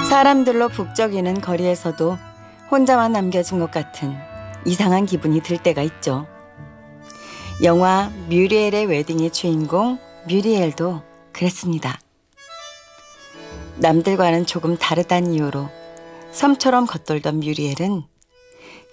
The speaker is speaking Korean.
사람들로 북적이는 거리에서도 혼자만 남겨진 것 같은 이상한 기분이 들 때가 있죠. 영화 뮤리엘의 웨딩의 주인공 뮤리엘도 그랬습니다. 남들과는 조금 다르다는 이유로 섬처럼 겉돌던 뮤리엘은